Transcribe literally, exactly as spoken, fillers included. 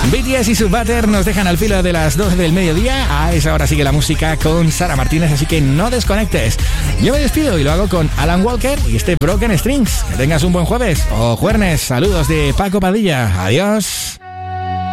B T S y su Butter nos dejan al filo de las doce del mediodía. A esa hora sigue la música con Sara Martínez, así que no desconectes. Yo me despido y lo hago con Alan Walker y este Broken Strings. Que tengas un buen jueves o jueves. Saludos de Paco Padilla. Adiós.